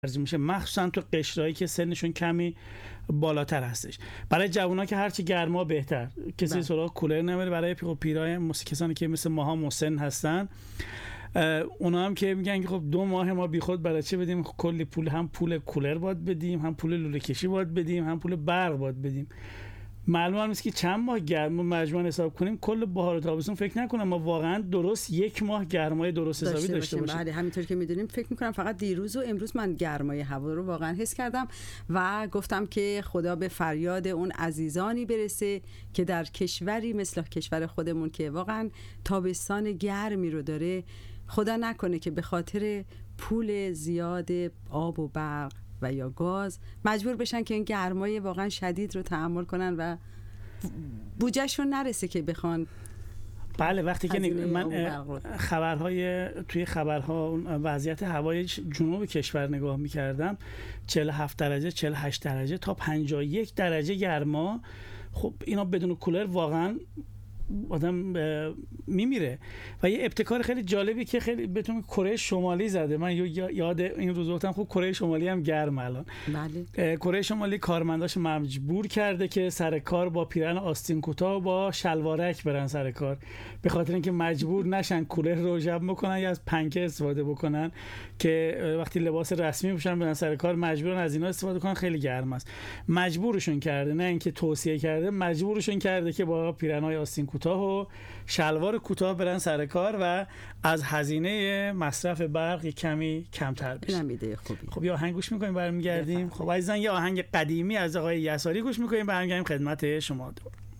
ترجیح میشه، مخصوصا تو قشرهایی که سنشون کمی بالاتر هستش. برای جوونا که هرچی گرما بهتر، کسی سراغ کولر نمیره. برای پیرای کسانی که مثل ماها مسن هستن، اونا هم که میگن که خب 2 ماه ما بیخود برای چه بدیم کلی پول، هم پول کولر باید بدیم، هم پول لوله کشی باید بدیم، هم پول برق باید بدیم. معلومه نیست که چند ماه گرما مجموعاً حساب کنیم کل بهار و تابستون فکر نکنم ما واقعا درست 1 ماه گرمای درست حسابی داشته باشیم. بله همینطور که میدونیم فکر میکنم فقط دیروز و امروز من گرمای هوا رو واقعا حس کردم و گفتم که خدا به فریاد اون عزیزانی برسه که در کشوری مثل کشور خودمون که واقعا تابستان گرمی رو داره، خدا نکنه که به خاطر پول زیاد آب و برق و یا گاز مجبور بشن که این گرمای واقعا شدید رو تحمل کنن و بودجهشون نرسه که بخوان. بله وقتی که من توی خبرها وضعیت هوای جنوب کشور نگاه می‌کردم 47 درجه 48 درجه تا 51 درجه گرما، خب اینا بدون کولر واقعا آدم میمیره. و یه ابتکار خیلی جالبی که خیلی بهتون کره شمالی زده، من یاد این روز افتادم. خب کره شمالی هم گرم الان. بله. کره شمالی کارمنداش مجبور کرده که سر کار با پیرن آستین کوتاه و با شلوارک برن سر کار، به خاطر اینکه مجبور نشن کولر رو جمع بکنن یا از پنکه استفاده بکنن که وقتی لباس رسمی بپوشن برن سر کار مجبورن از اینا استفاده کنن، خیلی گرم است. مجبورشون کرده، نه اینکه توصیه کرده، مجبورشون کرده که با پیرن‌های آستین کوتاه و شلوار کوتاه برن سر کار و از هزینه مصرف برق کمی کمتر بشه. اینم ایده خوبی. خب یه آهنگ گوش می‌کنیم برمیگردیم. خب عزیزان یه آهنگ قدیمی از آقای یساری گوش می‌کنیم برمیگردیم خدمت شما.